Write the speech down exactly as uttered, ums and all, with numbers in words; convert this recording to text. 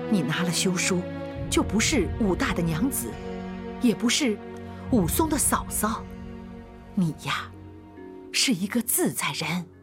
你拿了休书，就不是武大的娘子，也不是武松的嫂嫂，你呀，是一个自在人。